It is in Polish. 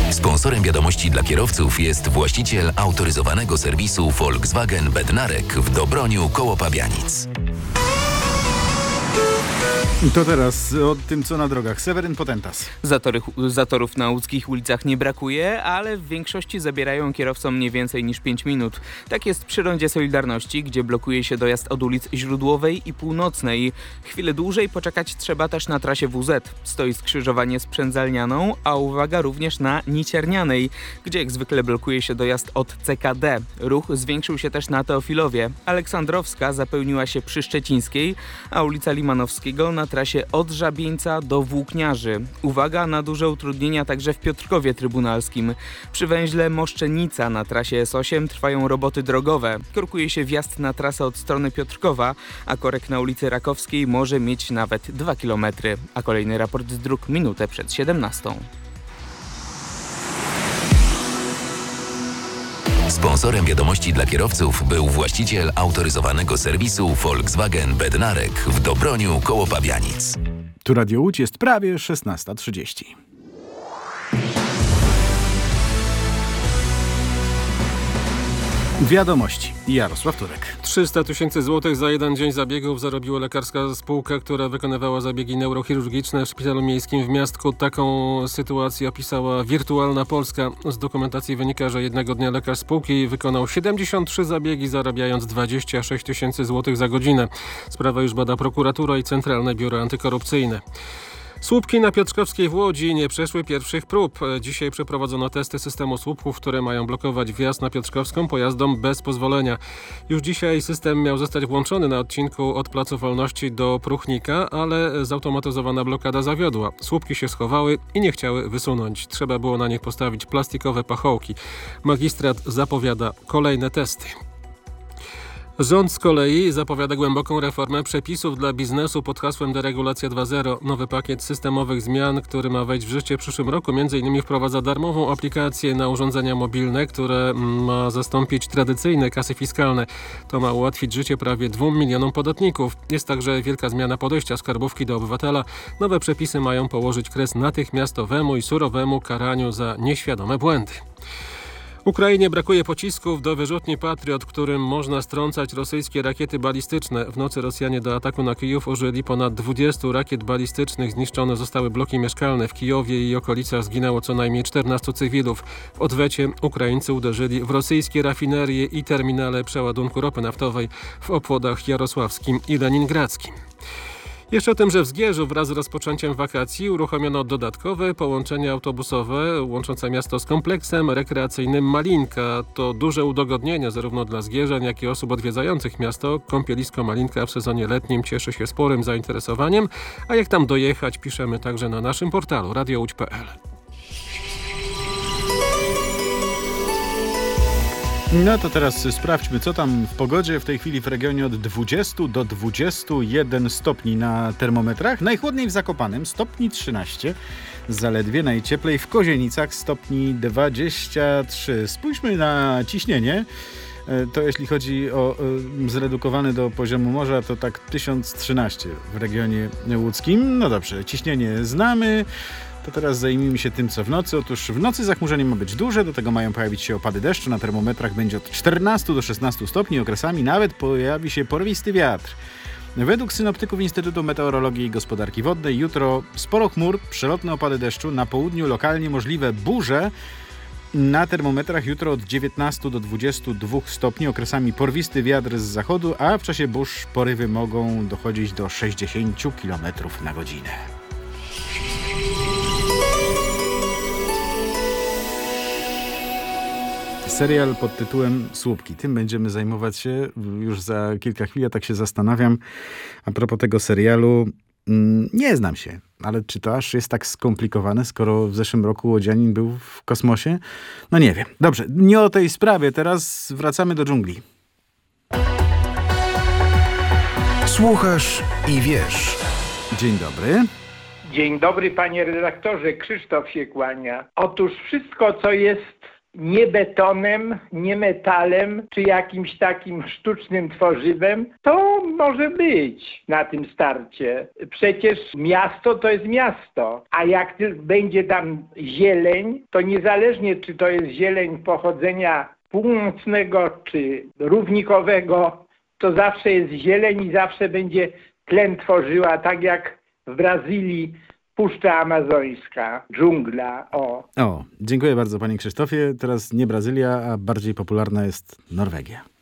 Sponsorem wiadomości dla kierowców jest właściciel autoryzowanego serwisu Volkswagen Bednarek w Dobroniu koło Pabianic. To teraz o tym, co na drogach. Seweryn Potentas. Zatorów na łódzkich ulicach nie brakuje, ale w większości zabierają kierowcom nie więcej niż 5 minut. Tak jest przy rondzie Solidarności, gdzie blokuje się dojazd od ulic Źródłowej i Północnej. Chwilę dłużej poczekać trzeba też na trasie WZ. Stoi skrzyżowanie z Przędzalnianą, a uwaga również na Niciarnianej, gdzie jak zwykle blokuje się dojazd od CKD. Ruch zwiększył się też na Teofilowie. Aleksandrowska zapełniła się przy Szczecińskiej, a ulica Limanowskiego na trasie od Żabieńca do Włókniarzy. Uwaga na duże utrudnienia także w Piotrkowie Trybunalskim. Przy węźle Moszczenica na trasie S8 trwają roboty drogowe. Korkuje się wjazd na trasę od strony Piotrkowa, a korek na ulicy Rakowskiej może mieć nawet 2 km. A kolejny raport z dróg minutę przed 17. Sponsorem wiadomości dla kierowców był właściciel autoryzowanego serwisu Volkswagen Bednarek w Dobroniu koło Pabianic. Tu Radio Łódź, jest prawie 16:30. Wiadomości. Jarosław Turek. 300 000 złotych za jeden dzień zabiegów zarobiła lekarska spółka, która wykonywała zabiegi neurochirurgiczne w szpitalu miejskim w Miastku. Taką sytuację opisała Wirtualna Polska. Z dokumentacji wynika, że jednego dnia lekarz spółki wykonał 73 zabiegi, zarabiając 26 000 złotych za godzinę. Sprawę już bada prokuratura i Centralne Biuro Antykorupcyjne. Słupki na Piotrkowskiej w Łodzi nie przeszły pierwszych prób. Dzisiaj przeprowadzono testy systemu słupków, które mają blokować wjazd na Piotrkowską pojazdom bez pozwolenia. Już dzisiaj system miał zostać włączony na odcinku od Placu Wolności do Pruchnika, ale zautomatyzowana blokada zawiodła. Słupki się schowały i nie chciały wysunąć. Trzeba było na nich postawić plastikowe pachołki. Magistrat zapowiada kolejne testy. Rząd z kolei zapowiada głęboką reformę przepisów dla biznesu pod hasłem Deregulacja 2.0. Nowy pakiet systemowych zmian, który ma wejść w życie w przyszłym roku, m.in. wprowadza darmową aplikację na urządzenia mobilne, które ma zastąpić tradycyjne kasy fiskalne. To ma ułatwić życie prawie 2 milionom podatników. Jest także wielka zmiana podejścia skarbówki do obywatela. Nowe przepisy mają położyć kres natychmiastowemu i surowemu karaniu za nieświadome błędy. Ukrainie brakuje pocisków do wyrzutni Patriot, którym można strącać rosyjskie rakiety balistyczne. W nocy Rosjanie do ataku na Kijów użyli ponad 20 rakiet balistycznych. Zniszczone zostały bloki mieszkalne w Kijowie i okolicach. Zginęło co najmniej 14 cywilów. W odwecie Ukraińcy uderzyli w rosyjskie rafinerie i terminale przeładunku ropy naftowej w obwodach jarosławskim i leningradzkim. Jeszcze o tym, że w Zgierzu wraz z rozpoczęciem wakacji uruchomiono dodatkowe połączenie autobusowe łączące miasto z kompleksem rekreacyjnym Malinka. To duże udogodnienie zarówno dla zgierzan, jak i osób odwiedzających miasto. Kąpielisko Malinka w sezonie letnim cieszy się sporym zainteresowaniem, a jak tam dojechać, piszemy także na naszym portalu radiołódź.pl. No to teraz sprawdźmy, co tam w pogodzie. W tej chwili w regionie od 20 do 21 stopni na termometrach. Najchłodniej w Zakopanem stopni 13, zaledwie najcieplej w Kozienicach stopni 23. Spójrzmy na ciśnienie. To jeśli chodzi o zredukowane do poziomu morza, to tak 1013 w regionie łódzkim. No dobrze, ciśnienie znamy. To teraz zajmijmy się tym, co w nocy. Otóż w nocy zachmurzenie ma być duże, do tego mają pojawić się opady deszczu. Na termometrach będzie od 14 do 16 stopni. Okresami nawet pojawi się porwisty wiatr. Według synoptyków Instytutu Meteorologii i Gospodarki Wodnej jutro sporo chmur, przelotne opady deszczu. Na południu lokalnie możliwe burze. Na termometrach jutro od 19 do 22 stopni. Okresami porwisty wiatr z zachodu, a w czasie burz porywy mogą dochodzić do 60 km na godzinę. Serial pod tytułem Słupki. Tym będziemy zajmować się już za kilka chwil. Ja tak się zastanawiam a propos tego serialu. Nie znam się, ale czy to aż jest tak skomplikowane, skoro w zeszłym roku łodzianin był w kosmosie? No nie wiem. Dobrze, nie o tej sprawie. Teraz wracamy do dżungli. Słuchasz i wiesz. Dzień dobry. Dzień dobry, panie redaktorze. Krzysztof się kłania. Otóż wszystko, co jest nie betonem, nie metalem, czy jakimś takim sztucznym tworzywem, to może być na tym starcie? Przecież miasto to jest miasto, a jak będzie tam zieleń, to niezależnie czy to jest zieleń pochodzenia północnego czy równikowego, to zawsze jest zieleń i zawsze będzie tlen tworzyła, tak jak w Brazylii Puszcza Amazońska, dżungla. Dziękuję bardzo panie Krzysztofie. Teraz nie Brazylia, a bardziej popularna jest Norwegia.